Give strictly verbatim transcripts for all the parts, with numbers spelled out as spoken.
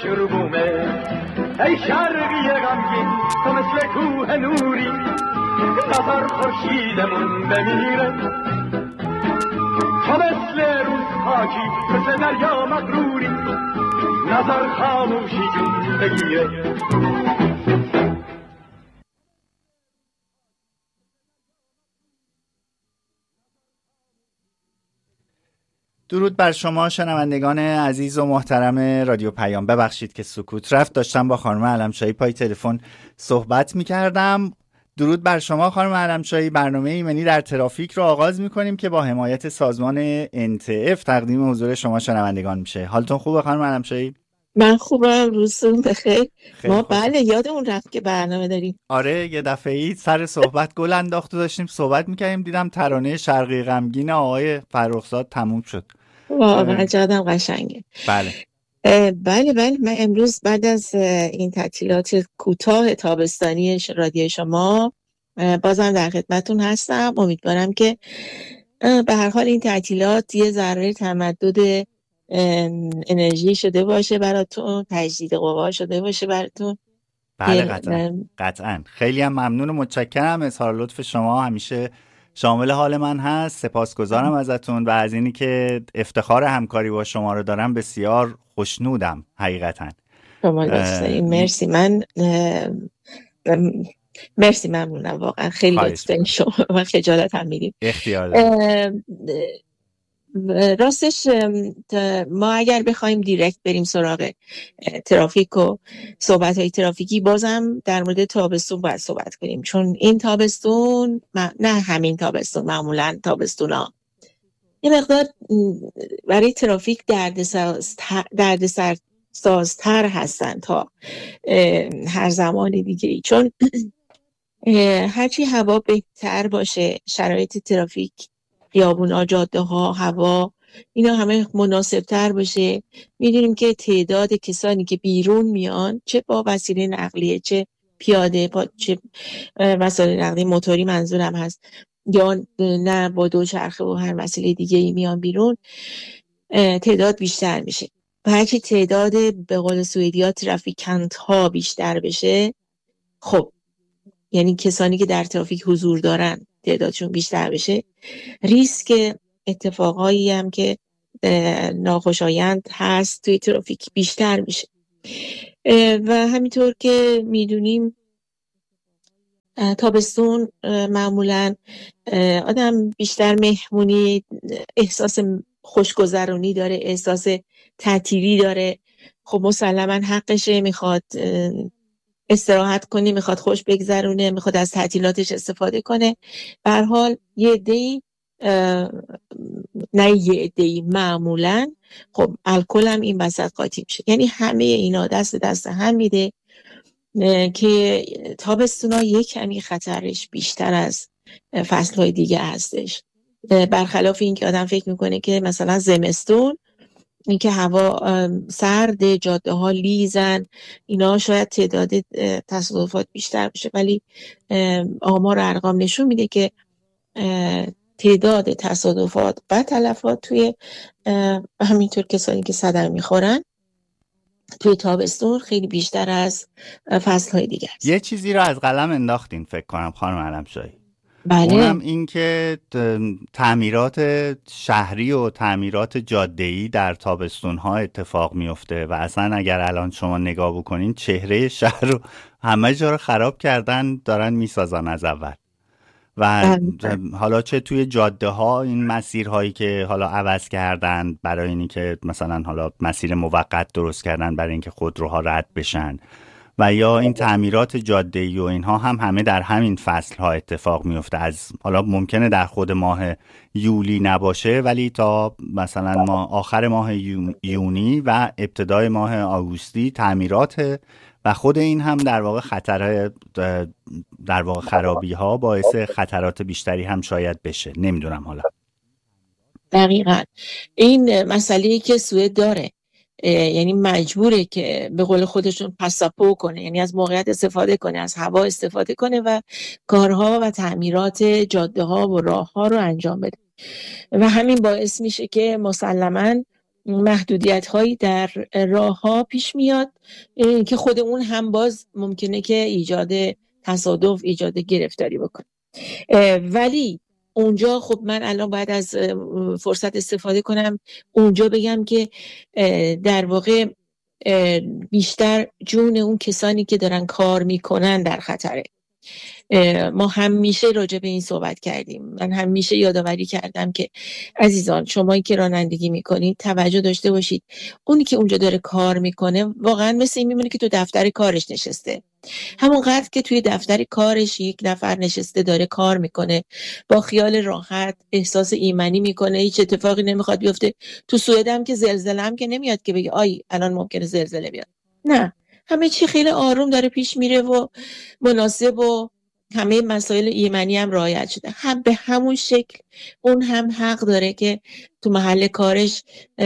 مشروبومه. ای شرقی غمگین تو مثل کوه نوری، نظر خورشیدمون بمیره. تو مثل روز خاکی مثل دریا مغروری، نظر خاموشی جون بگیره. درود بر شما شنوندگان عزیز و محترم رادیو پیام. ببخشید که سکوت رفت، داشتم با خانم علمشاهی پای تلفن صحبت می‌کردم. درود بر شما خانم علمشاهی. برنامه ایمنی در ترافیک رو آغاز می‌کنیم که با حمایت سازمان ان تی اف تقدیم حضور شما شنوندگان میشه. حالتون خوبه خانم علمشاهی؟ من خوبم، روزتون بخیر. ما بله یادمون رفت که برنامه داریم. آره یه دفعه‌ای سر صحبت گل انداخت و داشتیم صحبت می‌کردیم، دیدم ترانه شرقی غمگین آقای فرخزاد تموم شد. واقعا جادم قشنگه. بله بله بله من امروز بعد از این تعطیلات کوتاه تابستانی رادیو شما بازم در خدمتون هستم. امیدوارم که به هر حال این تعطیلات یه ذره تمدد انرژی شده باشه براتون، تجدید قوا شده باشه براتون. بله قطعا قطعا. خیلی هم ممنون و متشکرم. اظهار لطف شما همیشه شامل حال من هست. سپاسگزارم ازتون و از اینی که افتخار همکاری با شما رو دارم بسیار خوشنودم حقیقتا. شما لطف دارین. مرسی. من مرسی ممنونم واقعا. خیلی لطف دارین شما. من خجالت هم میدیم. اختیار دارم. راستش ما اگر بخوایم دیرکت بریم سراغ ترافیک و صحبت های ترافیکی، بازم در مورد تابستون باید صحبت کنیم، چون این تابستون نه همین تابستون، معمولا تابستون ها یه مقدار برای ترافیک دردسر سازتر هستن تا هر زمان دیگه ای، چون هرچی هوا بهتر باشه، شرایط ترافیک، خیابونا، جاده ها، هوا، اینا همه مناسب تر باشه. میدونیم که تعداد کسانی که بیرون میان، چه با وسیله نقلیه، چه پیاده، چه وسایل نقلیه موتوری منظورم هست، یا نه با دوچرخه و هر وسیله دیگه ای میان بیرون، تعداد بیشتر میشه. و هرچی تعداد به قول سوئدی‌ها ترافیکانت ها بیشتر بشه، خب یعنی کسانی که در ترافیک حضور دارن تعدادشون بیشتر بشه، ریسک اتفاقایی هم که ناخوشایند هست توی ترافیک بیشتر میشه. و همینطور که میدونیم تابستون معمولا آدم بیشتر مهمونی، احساس خوشگذرونی داره، احساس تعطیلی داره. خب مسلما حقشه، میخواد استراحت کنه، میخواد خوش بگذرونه، میخواد از تعطیلاتش استفاده کنه. به هر حال یه عده‌ای، نه یه عده‌ای، معمولا خب الکل هم این وسط قاطی میشه. یعنی همه اینا دست دست هم میده که تابستونا یک کمی خطرش بیشتر از فصلهای دیگه هستش. برخلاف این که آدم فکر میکنه که مثلا زمستون، این که هوا سرد، جاده ها لیزن، اینا شاید تعداد تصادفات بیشتر بشه، ولی آمار و ارقام نشون میده که تعداد تصادفات و تلفات توی همینطور کسانی که صدمه میخورن توی تابستون خیلی بیشتر از فصلهای دیگه است. یه چیزی رو از قلم انداختین فکر کنم خانم علمشاهی. بله. اونم این که تعمیرات شهری و تعمیرات جاده‌ای در تابستون‌ها اتفاق میفته و اصلا اگر الان شما نگاه بکنین چهره شهر رو همه جا رو خراب کردن، دارن میسازن از اول. و حالا چه توی جاده ها این مسیرهایی که حالا عوض کردن برای اینی که مثلا حالا مسیر موقت درست کردن برای اینکه خودروها رد بشن، و یا این تعمیرات جاده‌ای و اینها هم همه در همین فصل ها اتفاق میفته. از حالا ممکنه در خود ماه یولی نباشه، ولی تا مثلا ما آخر ماه یونی و ابتدای ماه آگوستی تعمیرات و خود این هم در واقع خطر در واقع خرابی ها باعث خطرات بیشتری هم شاید بشه. نمیدونم حالا. دقیقاً این مسئله‌ای که سوئد داره، یعنی مجبوره که به قول خودشون پاساپو کنه، یعنی از موقعیت استفاده کنه، از هوا استفاده کنه و کارها و تعمیرات جاده ها و راه ها رو انجام بده. و همین باعث میشه که مسلماً محدودیت هایی در راه ها پیش میاد که خود اون هم باز ممکنه که ایجاد تصادف، ایجاد گرفتاری بکنه. ولی اونجا خب من الان باید از فرصت استفاده کنم اونجا بگم که در واقع بیشتر جون اون کسانی که دارن کار میکنن در خطره. ما همیشه راجع به این صحبت کردیم. من همیشه یادآوری کردم که عزیزان شمایی که رانندگی میکنید توجه داشته باشید اونی که اونجا داره کار میکنه واقعا مثل این میمونه که تو دفتر کارش نشسته. همونقدر که توی دفتر کارش یک نفر نشسته داره کار میکنه با خیال راحت، احساس ایمنی میکنه، هیچ اتفاقی نمیخواد بیفته. تو سوئد هم که زلزله هم که نمیاد که بگه آی الان ممکنه زلزله بیاد. نه، همه چی خیلی آروم داره پیش میره و مناسب و همه مسائل ایمنی هم رعایت شده. هم به همون شکل اون هم حق داره که تو محل کارش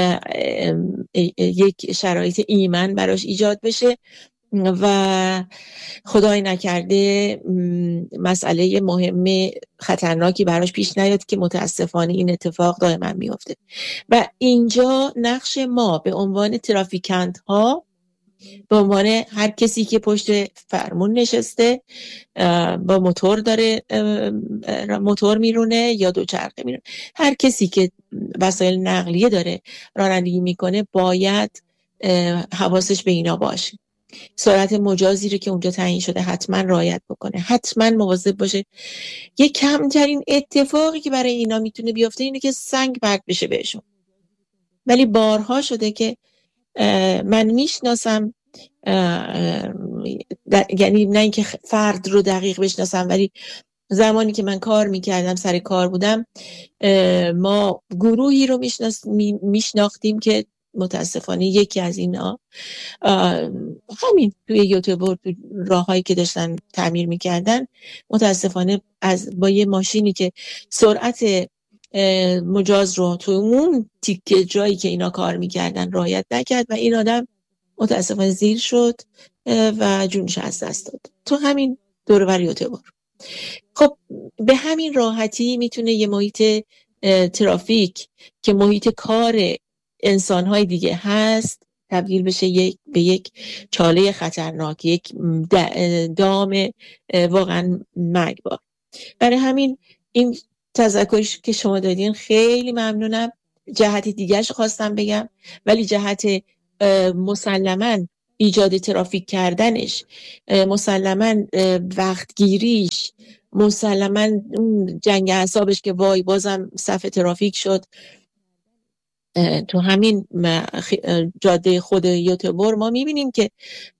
یک شرایط ایمن براش ایجاد بشه و خدای نکرده مسئله مهم خطرناکی براش پیش نیاد که متاسفانه این اتفاق دائما میفته. و اینجا نقش ما به عنوان ترافیکانت ها، به عنوان هر کسی که پشت فرمون نشسته با موتور داره موتور میرونه یا دوچرخه میرونه، هر کسی که وسایل نقلیه داره رانندگی میکنه باید حواسش به اینا باشه. سرعت مجازی رو که اونجا تعیین شده حتما رعایت بکنه، حتما مواظب باشه. یه کمترین اتفاقی که برای اینا میتونه بیفته اینه که سنگ پرت بشه بهشون. ولی بارها شده که من میشناسم، یعنی نه اینکه فرد رو دقیق بشناسم ولی زمانی که من کار میکردم، سر کار بودم، ما گروهی رو میشناختیم که متاسفانه یکی از اینا همین توی یوتیوب تو راههایی که داشتن تعمیر میکردن متاسفانه از با یه ماشینی که سرعت مجاز رو تو اون تیکه جایی که اینا کار میکردن رعایت نکرد و این آدم متاسفانه زیر شد و جونش از دست داد تو همین دور و بر یوتیوب. خب به همین راحتی میتونه یه محیط ترافیک که محیط کار انسان‌های دیگه هست تبدیل بشه یک به یک چاله خطرناک، یک دام واقعا مرگبار. برای همین این تذکری که شما دادین خیلی ممنونم. جهت دیگرش خواستم بگم، ولی جهت مسلماً ایجاد ترافیک کردنش، مسلماً وقتگیریش، مسلماً جنگ اعصابش که وای بازم صف ترافیک شد تو همین جاده خود یوتیوبر ما میبینیم که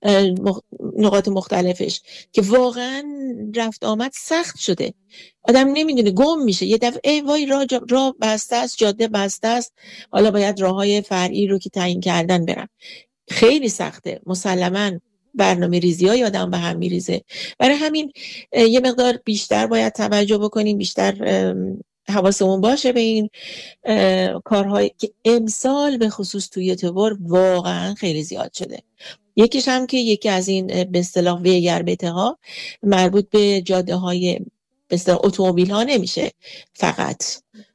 نقاط مختلفش که واقعا رفت آمد سخت شده، آدم نمیدونه، گم میشه. یه دفعه ای وای راه را بسته است، جاده بسته است، حالا باید راههای فرعی رو که تعیین کردن برم. خیلی سخته. مسلماً برنامه ریزی های آدم به هم میریزه. برای همین یه مقدار بیشتر باید توجه بکنیم، بیشتر حواسمون باشه به این کارهایی که امسال به خصوص توی یوتیوبر واقعا خیلی زیاد شده. یکیش هم که یکی از این به اصطلاح ویگربته ها مربوط به جاده های به اصطلاح اتومبیل ها نمیشه، فقط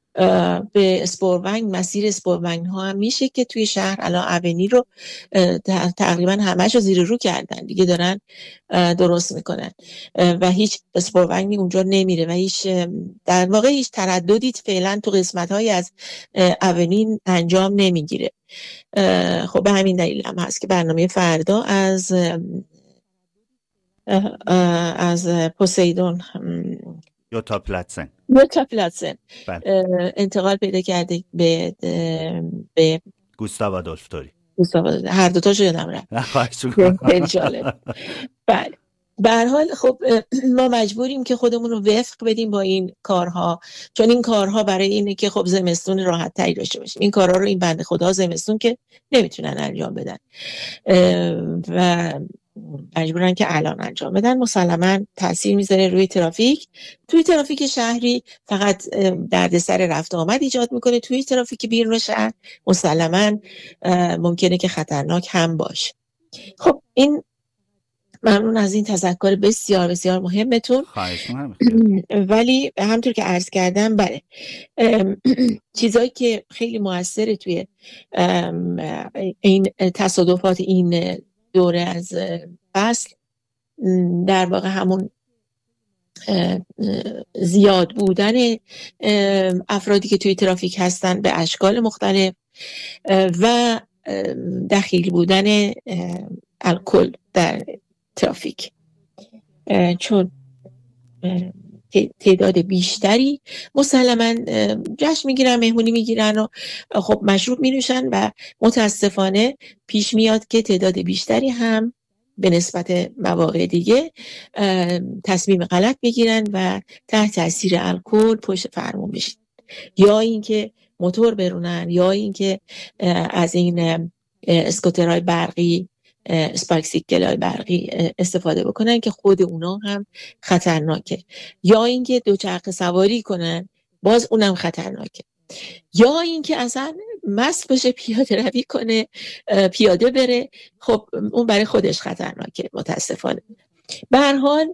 به اسپورونگ، مسیر اسپورونگ ها هم میشه که توی شهر الان اونی رو تقریبا همش رو زیر رو کردن دیگه، دارن درست میکنن و هیچ اسپورونگی اونجا نمیره و هیچ در واقع هیچ ترددی فعلا تو قسمت های از اونی انجام نمیگیره. خب به همین دلیل هم هست که برنامه فردا از از پوسیدون یوتا پلاتسن یوتا پلاتسن انتقال پیدا کرده به به گوستاو آدولف توری. گوستاو هر دو تاشو یادم رفت. خیلی جالب. بله. به هر حال خب ما مجبوریم که خودمون رو وفق بدیم با این کارها، چون این کارها برای اینه که خب زمستون راحت تری داشته باشیم. این کارها رو این بنده خدا زمستون که نمیتونن انجام بدن و مجبورن که الان انجام بدن. مسلماً تاثیر میذاره روی ترافیک. توی ترافیک شهری فقط دردسر رفت آمد ایجاد میکنه، توی ترافیک بیرون شهر مسلماً ممکنه که خطرناک هم باشه. خب این ممنون از این تذکر بسیار بسیار مهمتون. خواهش می‌کنم. ولی همونطور که عرض کردم بله چیزایی که خیلی موثره توی این تصادفات این دوره از فصل در واقع همون زیاد بودن افرادی که توی ترافیک هستن به اشکال مختلف و دخیل بودن الکل در ترافیک، چون تعداد بیشتری مسلماً جشن میگیرن، مهمونی میگیرن و خب مشروب مینوشن و متاسفانه پیش میاد که تعداد بیشتری هم به نسبت مواقع دیگه تصمیم غلط بگیرن و تحت تاثیر الکل پشت فرمون بشن، یا اینکه موتور برونن، یا اینکه از این اسکوترهای برقی، اسپایکسیکل‌های برقی استفاده بکنن که خود اونا هم خطرناکه، یا اینکه دوچرخه سواری کنن باز اونم خطرناکه، یا اینکه اصلا مست باشه پیاده روی کنه، پیاده بره، خب اون برای خودش خطرناکه متاسفانه. به هر حال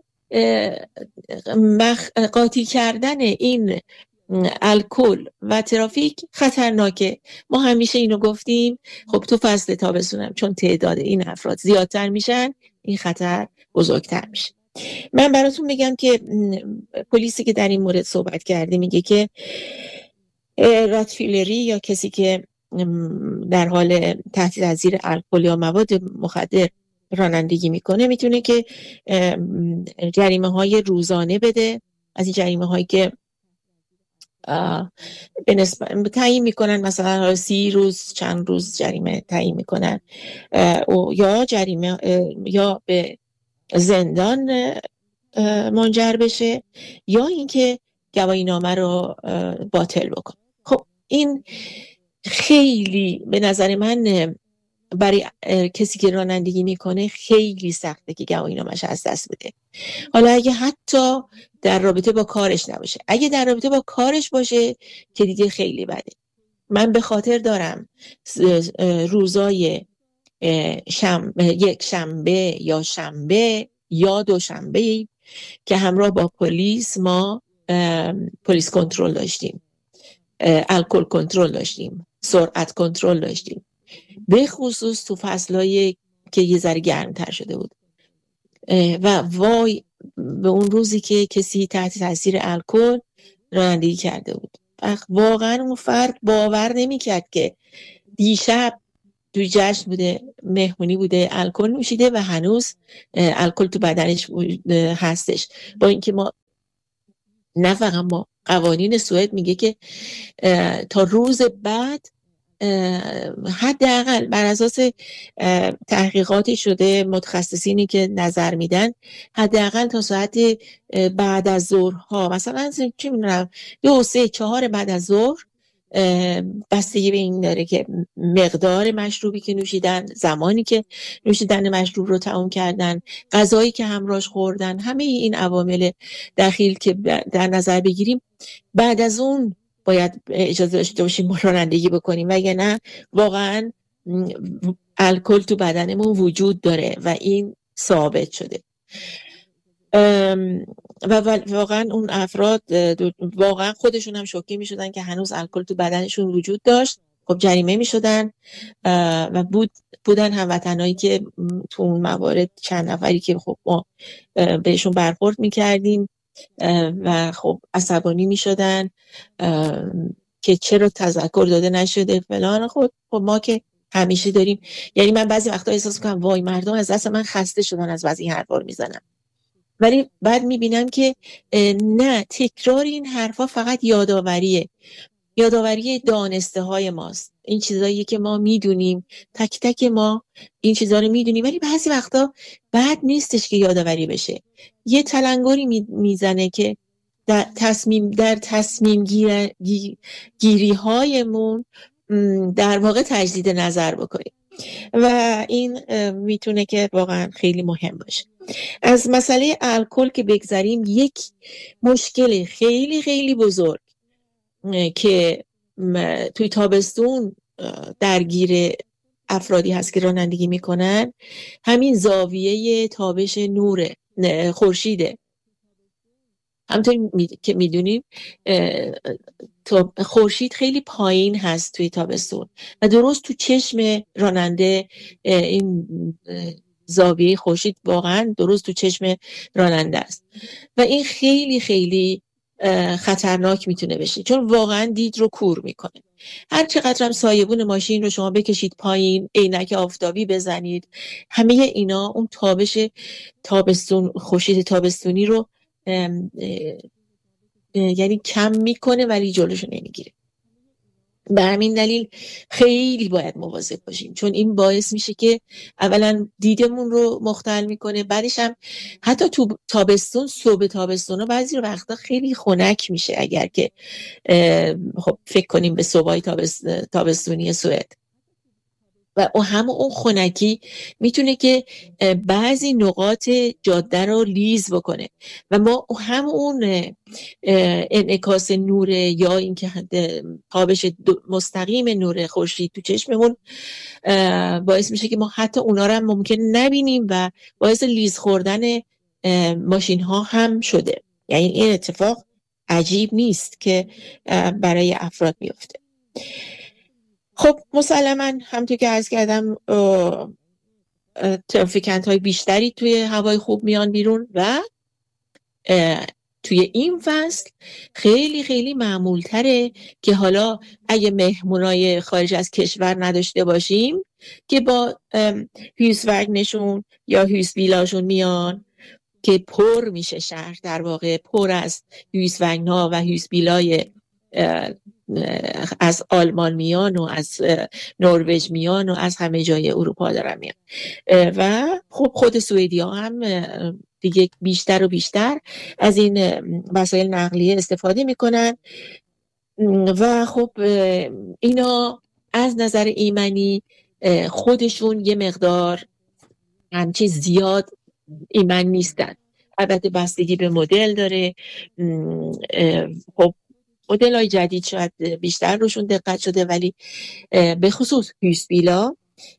قاطی کردن این الکل و ترافیک خطرناکه. ما همیشه اینو گفتیم، خب تو فصل تابستونم چون تعداد این افراد زیادتر میشن این خطر بزرگتر میشه. من براتون میگم که پلیسی که در این مورد صحبت کرده میگه که راتفیلری یا کسی که در حال تحت تاثیر الکل یا مواد مخدر رانندگی میکنه میتونه که جریمه های روزانه بده، از این جریمه هایی که به نسبت تعیین میکنن، مثلا سی روز چند روز جریمه تعیین میکنن یا جریمه یا به زندان منجر بشه یا اینکه گواهی نامه رو باطل بکن. خب این خیلی به نظر من برای کسی که رانندگی میکنه خیلی سخته که گواهی نامش از دست بده. حالا اگه حتی در رابطه با کارش نباشه، اگه در رابطه با کارش باشه که دیگه خیلی بده. من به خاطر دارم روزای شم... یک شنبه یا شنبه یا دوشنبه که همراه با پلیس ما پلیس کنترل داشتیم، الکل کنترل داشتیم، سرعت کنترل داشتیم، به خصوص تو فصلایی که یه ذره گرمتر شده بود و وای به اون روزی که کسی تحت تاثیر الکل رانندگی کرده بود. واقعا اون فرد باور نمی‌کرد که دیشب توی جشن بوده، مهمونی بوده، الکل نوشیده و هنوز الکل تو بدنش هستش. با اینکه ما نه فقط ما، قوانین سوئد میگه که تا روز بعد حداقل بر اساس تحقیقاتی شده متخصصینی که نظر میدن حداقل تا ساعت بعد از ظهرها، مثلا چه میدونم دو سه چهار بعد از ظهر، بستگی به این داره که مقدار مشروبی که نوشیدن، زمانی که نوشیدن مشروب رو تمام کردن، غذایی که همراهش خوردن، همه این عوامل دخیل که در نظر بگیریم بعد از اون باید اجازه داشته باشیم رانندگی بکنیم، وگرنه واقعا الکل تو بدنمون وجود داره و این ثابت شده. و واقعا اون افراد واقعا خودشون هم شوکه می شدن که هنوز الکل تو بدنشون وجود داشت. خب جریمه می شدن و بود بودن هموطنایی که تو اون موارد چند نفری که خب ما بهشون برخورد می کردیم و خب عصبانی می شدن که چرا تذکر داده نشده فلان. خب خب ما که همیشه داریم، یعنی من بعضی وقتا احساس میکنم وای مردم از دست من خسته شدن از بعضی حرفا رو میزنن، ولی بعد میبینم که نه، تکرار این حرفا فقط یاداوریه، یاداوری دانسته های ماست. این چیزایی که ما میدونیم، تک تک ما این چیزا رو میدونیم، ولی بعضی وقتا بد نیستش که یاداوری بشه. یه تلنگری میزنه که در تصمیم در تصمیم گیر... گیری هایمون در واقع تجدید نظر بکنیم و این میتونه که واقعا خیلی مهم باشه. از مسئله الکل که بگذاریم، یک مشکل خیلی خیلی بزرگ که توی تابستون درگیر افرادی هست که رانندگی میکنن، همین زاویه تابش نور خورشیده. همونطور می... که میدونیم خورشید خیلی پایین هست توی تابستون و درست تو چشم راننده این زاویه خورشید واقعا درست تو چشم راننده است و این خیلی خیلی خطرناک میتونه بشه، چون واقعا دید رو کور میکنه. هر چقدر هم سایبون ماشین رو شما بکشید پایین، عینک آفتابی بزنید، همه اینا اون تابش تابستون خورشید تابستونی رو ام یعنی کم میکنه ولی جلوشو نمیگیره. به همین دلیل خیلی باید مواظب باشیم، چون این باعث میشه که اولا دیدمون رو مختل میکنه، بعدش هم حتی تو تابستون صبح تابستون ها بعضی وقتا خیلی خنک میشه اگر که خب فکر کنیم به صبحای تابست، تابستونی سوئد و هم اون خنکی میتونه که بعضی نقاط جاده رو لیز بکنه و ما هم اون انعکاس نور یا اینکه تابش مستقیم نور خورشید تو چشممون باعث میشه که ما حتی اونا رو هم ممکن نبینیم و باعث لیز خوردن ماشین ها هم شده. یعنی این اتفاق عجیب نیست که برای افراد میفته. خب مسلماً همونطور که عرض کردم ترافیکنت های بیشتری توی هوای خوب میان بیرون و توی این فصل خیلی خیلی معمول تره که حالا اگه مهمونای خارج از کشور نداشته باشیم که با هیوس وگنشون یا هیوس بیلاشون میان که پر میشه شهر، در واقع پر از هیوس وگن ها و هیوس بیلای از آلمان میان و از نروژ میان و از همه جای اروپا دارن میان و خب خود سوئدی ها هم دیگه بیشتر و بیشتر از این وسایل نقلیه استفاده میکنن و خب اینا از نظر ایمنی خودشون یه مقدار همچی زیاد ایمن نیستن. البته بستگی به مدل داره، خب مدل های جدید شاید بیشتر روشون دقت شده، ولی به خصوص هیوس بیلا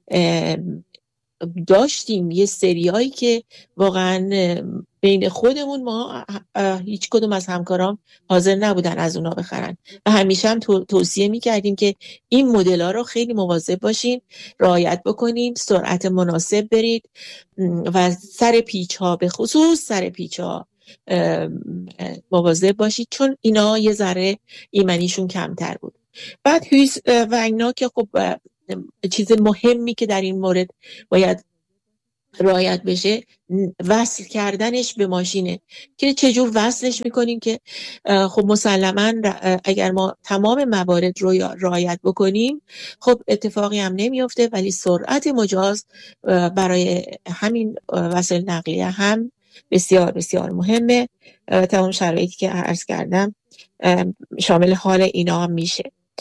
داشتیم یه سریایی که واقعا بین خودمون ما هیچ کدوم از همکارام حاضر نبودن از اونا بخرن و همیشه هم توصیه میکردیم که این مدل ها رو خیلی مواظب باشین، رعایت بکنین، سرعت مناسب برید و سر پیچ ها به خصوص سر پیچ ها مواظب باشید، چون اینا یه ذره ایمنیشون کمتر بود. بعد هیوس وگنا که خب چیز مهمی که در این مورد باید رعایت بشه وصل کردنش به ماشینه که چجور وصلش میکنیم که خب مسلماً اگر ما تمام موارد رو رعایت بکنیم خب اتفاقی هم نمیفته، ولی سرعت مجاز برای همین وسایل نقلیه هم بسیار بسیار مهمه. تمام شرایطی که عرض کردم شامل حال اینا هم میشه.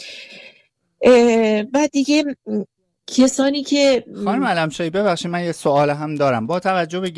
بعد دیگه کسانی که خانم علمشاهی ببخشید من یه سوال هم دارم. با توجه به